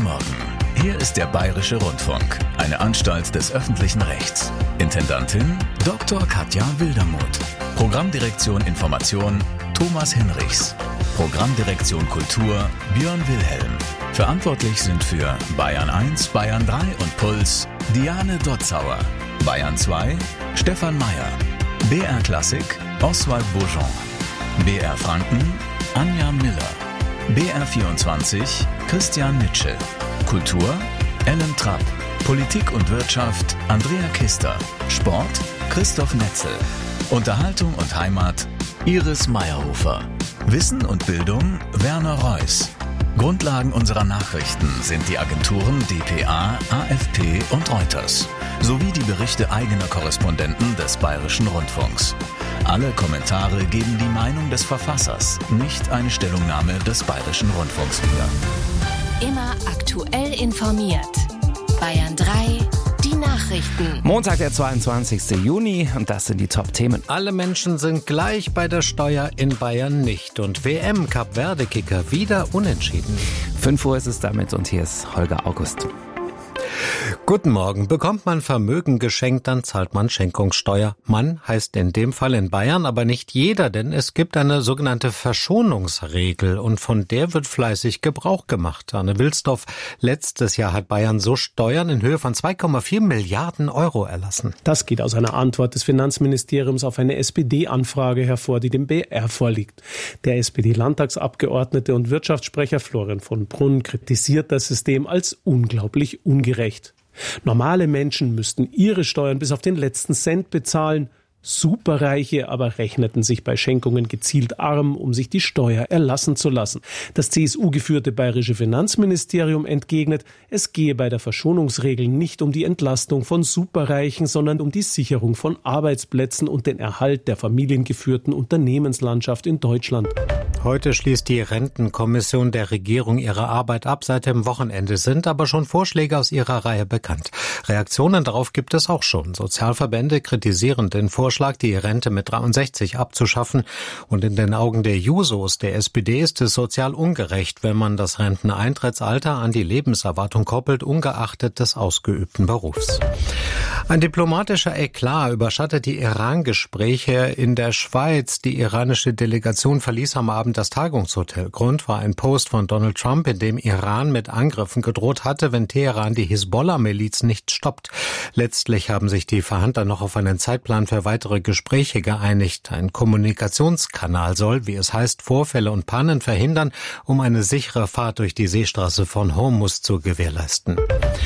Morgen. Hier ist der Bayerische Rundfunk, eine Anstalt des öffentlichen Rechts. Intendantin Dr. Katja Wildermuth. Programmdirektion Information Thomas Hinrichs. Programmdirektion Kultur Björn Wilhelm. Verantwortlich sind für Bayern 1, Bayern 3 und Puls Diane Dotzauer. Bayern 2 Stefan Meyer. BR Klassik Oswald Bourgeon. BR Franken Anja Miller. BR 24 Christian Nitsche. Kultur Ellen Trapp. Politik und Wirtschaft Andrea Kister. Sport Christoph Netzel. Unterhaltung und Heimat Iris Meyerhofer. Wissen und Bildung Werner Reuss. Grundlagen unserer Nachrichten sind die Agenturen dpa, AFP und Reuters sowie die Berichte eigener Korrespondenten des Bayerischen Rundfunks. Alle Kommentare geben die Meinung des Verfassers, nicht eine Stellungnahme des Bayerischen Rundfunks wieder. Immer aktuell informiert. Bayern 3, die Nachrichten. Montag, der 22. Juni und das sind die Top-Themen. Alle Menschen sind gleich bei der Steuer in Bayern nicht. Und WM-Kap-Verde-Kicker wieder unentschieden. 5 Uhr ist es damit und hier ist Holger August. Guten Morgen. Bekommt man Vermögen geschenkt, dann zahlt man Schenkungssteuer. Man heißt in dem Fall in Bayern, aber nicht jeder, denn es gibt eine sogenannte Verschonungsregel und von der wird fleißig Gebrauch gemacht. Anne Wilsdorf, letztes Jahr hat Bayern so Steuern in Höhe von 2,4 Milliarden Euro erlassen. Das geht aus einer Antwort des Finanzministeriums auf eine SPD-Anfrage hervor, die dem BR vorliegt. Der SPD-Landtagsabgeordnete und Wirtschaftssprecher Florian von Brunn kritisiert das System als unglaublich ungerecht. Normale Menschen müssten ihre Steuern bis auf den letzten Cent bezahlen. Superreiche aber rechneten sich bei Schenkungen gezielt arm, um sich die Steuer erlassen zu lassen. Das CSU-geführte bayerische Finanzministerium entgegnet, es gehe bei der Verschonungsregel nicht um die Entlastung von Superreichen, sondern um die Sicherung von Arbeitsplätzen und den Erhalt der familiengeführten Unternehmenslandschaft in Deutschland. Heute schließt die Rentenkommission der Regierung ihre Arbeit ab. Seit dem Wochenende sind aber schon Vorschläge aus ihrer Reihe bekannt. Reaktionen darauf gibt es auch schon. Sozialverbände kritisieren den Vorschlag, die Rente mit 63 abzuschaffen. Und in den Augen der Jusos, der SPD, ist es sozial ungerecht, wenn man das Renteneintrittsalter an die Lebenserwartung koppelt, ungeachtet des ausgeübten Berufs. Ein diplomatischer Eklat überschattet die Iran-Gespräche in der Schweiz. Die iranische Delegation verließ am Abend das Tagungshotel. Grund war ein Post von Donald Trump, in dem Iran mit Angriffen gedroht hatte, wenn Teheran die Hisbollah-Miliz nicht stoppt. Letztlich haben sich die Verhandler noch auf einen Zeitplan für weitere Gespräche geeinigt. Ein Kommunikationskanal soll, wie es heißt, Vorfälle und Pannen verhindern, um eine sichere Fahrt durch die Seestraße von Hormuz zu gewährleisten.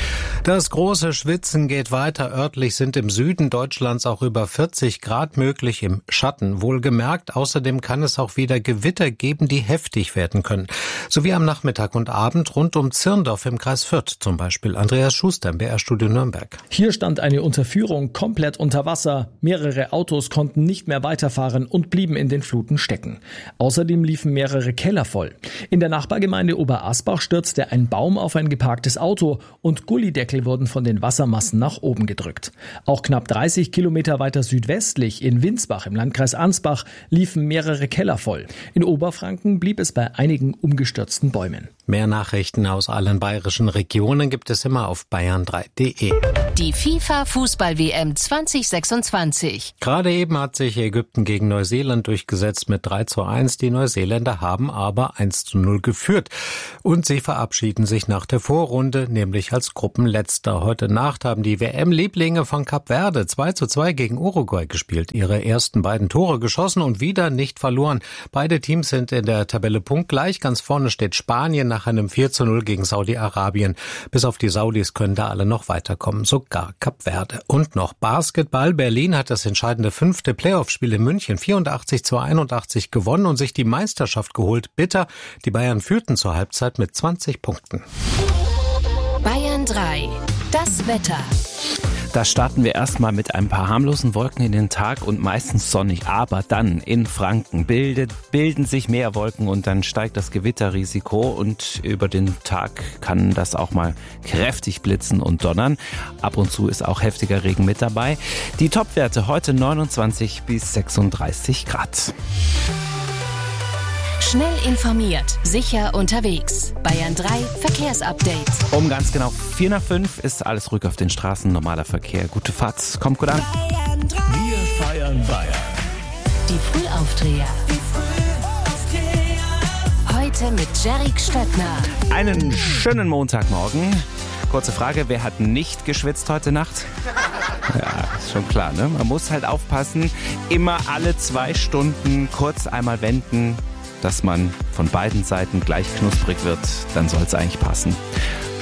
Das große Schwitzen geht weiter. Örtlich sind im Süden Deutschlands auch über 40 Grad möglich im Schatten. Wohlgemerkt, außerdem kann es auch wieder Gewitter geben, die heftig werden können. So wie am Nachmittag und Abend rund um Zirndorf im Kreis Fürth zum Beispiel. Andreas Schuster im BR-Studio Nürnberg. Hier stand eine Unterführung komplett unter Wasser. Mehrere Autos konnten nicht mehr weiterfahren und blieben in den Fluten stecken. Außerdem liefen mehrere Keller voll. In der Nachbargemeinde Oberasbach stürzte ein Baum auf ein geparktes Auto und Gullideckel wurden von den Wassermassen nach oben gedrückt. Auch knapp 30 Kilometer weiter südwestlich in Winsbach im Landkreis Ansbach liefen mehrere Keller voll. In Oberfranken blieb es bei einigen umgestürzten Bäumen. Mehr Nachrichten aus allen bayerischen Regionen gibt es immer auf bayern3.de. Die FIFA-Fußball-WM 2026. Gerade eben hat sich Ägypten gegen Neuseeland durchgesetzt mit 3:1. Die Neuseeländer haben aber 1:0 geführt. Und sie verabschieden sich nach der Vorrunde, nämlich als Gruppenletzter. Heute Nacht haben die WM-Lieblinge von Kap Verde 2:2 gegen Uruguay gespielt. Ihre ersten beiden Tore geschossen und wieder nicht verloren. Beide Teams sind in der Tabelle punktgleich. Ganz vorne steht Spanien nach einem 4:0 gegen Saudi-Arabien. Bis auf die Saudis können da alle noch weiterkommen, sogar Kap Verde. Und noch Basketball. Berlin hat das entscheidende 5. Playoff-Spiel in München 84:81 gewonnen und sich die Meisterschaft geholt. Bitter, die Bayern führten zur Halbzeit mit 20 Punkten. Bayern 3, das Wetter. Da starten wir erstmal mit ein paar harmlosen Wolken in den Tag und meistens sonnig. Aber dann in Franken bilden sich mehr Wolken und dann steigt das Gewitterrisiko. Und über den Tag kann das auch mal kräftig blitzen und donnern. Ab und zu ist auch heftiger Regen mit dabei. Die Topwerte heute 29 bis 36 Grad. Schnell informiert, sicher unterwegs. Bayern 3 Verkehrsupdate. Um ganz genau 4:05 ist alles ruhig auf den Straßen, normaler Verkehr. Gute Fahrt, kommt gut an. Wir feiern Bayern. Die Frühaufdreher. Heute mit Jerrik Stöttner. Einen schönen Montagmorgen. Kurze Frage, wer hat nicht geschwitzt heute Nacht? Ja, ist schon klar, ne? Man muss halt aufpassen, immer alle 2 Stunden kurz einmal wenden, dass man von beiden Seiten gleich knusprig wird. Dann soll es eigentlich passen.